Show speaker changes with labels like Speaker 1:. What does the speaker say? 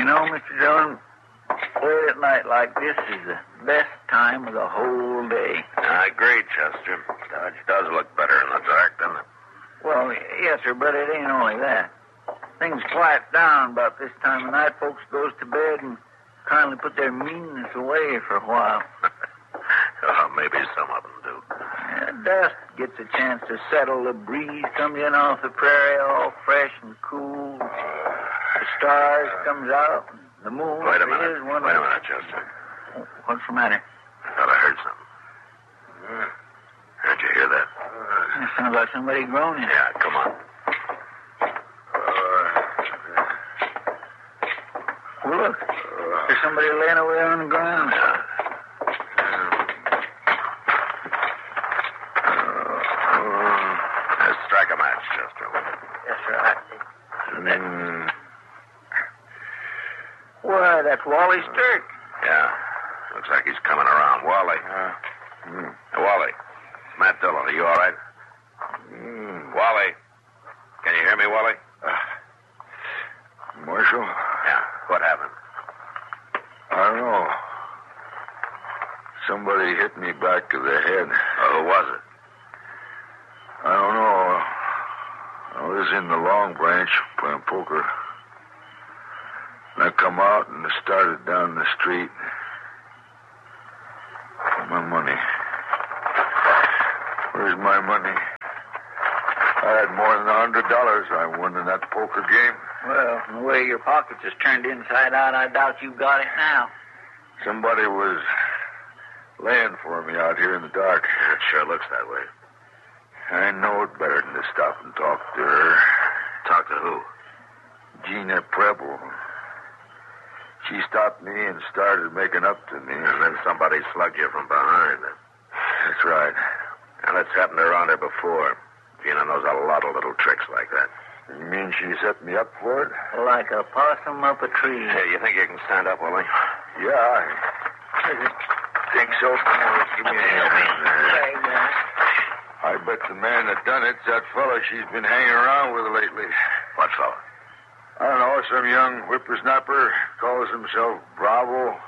Speaker 1: know, Mr. Dillon, late at night like this is the best time of the whole day.
Speaker 2: I agree, Chester. Dodge does look better in the dark, doesn't it?
Speaker 1: Well, yes, sir, but it ain't only that. Things quiet down about this time of night. Folks goes to bed and kindly put their meanness away for a while.
Speaker 2: Oh, maybe some of them do.
Speaker 1: Dust gets a chance to settle. The breeze comes in off the prairie all fresh and cool. The stars comes out. The moon
Speaker 2: Wait a minute.
Speaker 1: is one
Speaker 2: Wait a
Speaker 1: of...
Speaker 2: minute, Chester.
Speaker 1: What's the matter?
Speaker 2: I thought I heard something. Did you hear that?
Speaker 1: It sounds like somebody groaning.
Speaker 2: Yeah, come on.
Speaker 1: Well, look. There's somebody laying over there on the ground.
Speaker 2: Let's strike a match, Chester.
Speaker 1: Yes, sir. Why, that's Wally Stirk.
Speaker 2: Yeah. Looks like he's coming around. Wally. Hey, Wally. Matt Dillon, are you all right? Wally. Can you hear me, Wally?
Speaker 3: Marshal?
Speaker 2: Yeah. What happened?
Speaker 3: I don't know. Somebody hit me back of the head.
Speaker 2: Who was it?
Speaker 3: I don't know. I was in the Long Branch playing poker. And I come out and started down the street. My money. Where's my money? I had more than $100 I won in that poker game.
Speaker 1: Well, from the way your pockets is turned inside out, I doubt you've got it now.
Speaker 3: Somebody was laying for me out here in the dark.
Speaker 2: It sure looks that way.
Speaker 3: I know it better than to stop and talk to her.
Speaker 2: Talk to who?
Speaker 3: Gina Preble. She stopped me and started making up to me.
Speaker 2: And then somebody slugged you from behind.
Speaker 3: That's right.
Speaker 2: And it's happened around her before. Gina knows a lot of little tricks like that.
Speaker 3: You mean she set me up for it?
Speaker 1: Like a possum up a tree.
Speaker 2: Hey, you think you can stand up, Willie?
Speaker 3: Yeah, I think so. Come on, give me a hand. I bet the man that done it's that fella she's been hanging around with lately.
Speaker 2: What fella?
Speaker 3: I don't know, some young whippersnapper calls himself Bravo.